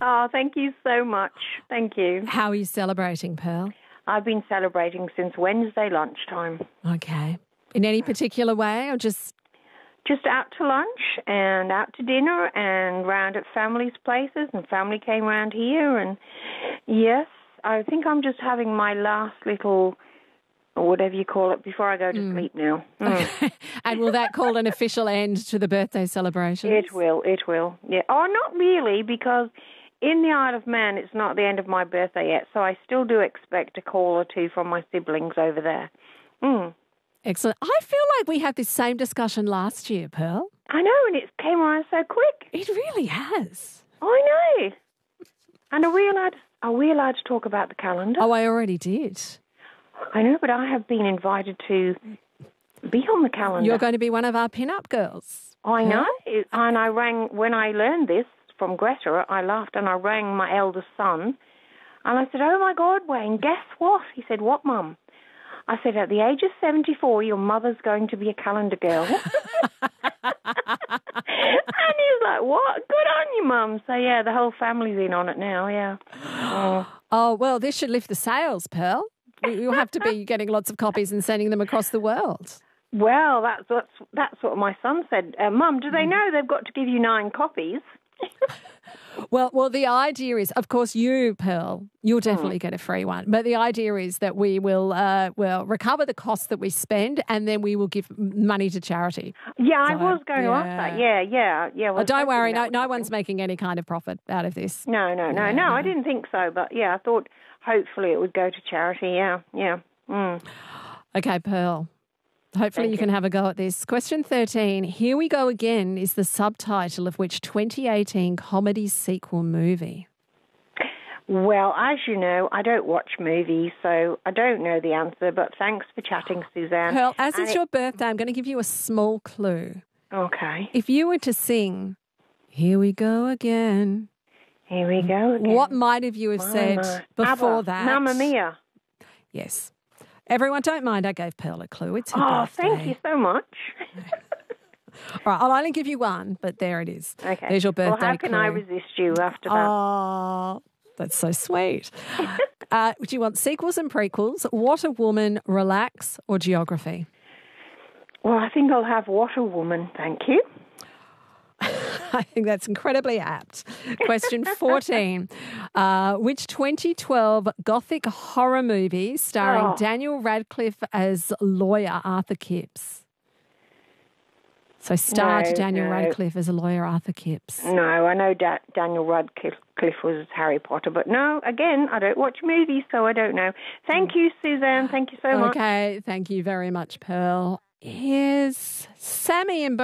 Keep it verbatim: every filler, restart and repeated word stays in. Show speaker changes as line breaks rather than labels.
Oh, thank you so much. Thank you.
How are you celebrating, Pearl?
I've been celebrating since Wednesday lunchtime.
Okay. In any particular way or just...
Just out to lunch and out to dinner and round at family's places, and family came round here. And yes, I think I'm just having my last little, or whatever you call it, before I go to mm. sleep now. Mm.
Okay. And will that call an official end to the birthday celebrations?
It will, it will. Yeah. Oh, not really, because in the Isle of Man, it's not the end of my birthday yet, so I still do expect a call or two from my siblings over there. Mm.
Excellent. I feel like we had this same discussion last year, Pearl.
I know, and it came around so quick.
It really has.
I know. And are we allowed, are we allowed to talk about the calendar?
Oh, I already did.
I know, but I have been invited to be on the calendar.
You're going to be one of our pin-up girls.
I know. Huh? And I rang, when I learned this from Greta, I laughed and I rang my eldest son and I said, oh, my God, Wayne, guess what? He said, what, Mum? I said, at the age of seventy-four, your mother's going to be a calendar girl. And he's like, what? Good on you, Mum. So, yeah, the whole family's in on it now, yeah. Oh,
oh well, this should lift the sales, Pearl. You'll have to be getting lots of copies and sending them across the world.
Well, that's, that's, that's what my son said. Uh, Mum, do they know they've got to give you nine copies?
Well, well, the idea is, of course, you, Pearl, you'll definitely mm. get a free one. But the idea is that we will, uh, will recover the costs that we spend, and then we will give money to charity.
Yeah,
so,
I was going
yeah.
to ask that. Yeah, yeah, yeah. Well,
oh, don't worry, no, no one's making any kind of profit out of this.
No, no, no,
yeah.
no. I didn't think so, but yeah, I thought hopefully it would go to charity. Yeah, yeah. Mm.
Okay, Pearl. Hopefully you, you can have a go at this. Question thirteen, Here We Go Again is the subtitle of which twenty eighteen comedy sequel movie?
Well, as you know, I don't watch movies, so I don't know the answer, but thanks for chatting, Suzanne.
Pearl, as and it's
it...
your birthday, I'm going to give you a small clue.
Okay.
If you were to sing, Here We Go Again.
Here we go again.
What might have you have said
Mama.
before
Abba.
that?
Mamma Mia.
Yes. Everyone, don't mind I gave Pearl a clue. It's her
oh,
birthday.
thank you so much.
All right, I'll only give you one, but there it is.
Okay.
There's your birthday
Well, how can
clue.
I resist you after that?
Oh, that's so sweet. uh, do you want sequels and prequels, What a Woman, Relax, or Geography?
Well, I think I'll have What a Woman, thank you.
I think that's incredibly apt. Question fourteen. Uh, which twenty twelve Gothic horror movie starring
oh.
Daniel Radcliffe as lawyer Arthur Kipps? So starred
no,
Daniel
no.
Radcliffe as a lawyer Arthur Kipps.
No, I know da- Daniel Radcliffe was Harry Potter, but no, again, I don't watch movies, so I don't know. Thank you, Suzanne. Thank you so much.
Okay, thank you very much, Pearl. Here's Sammy and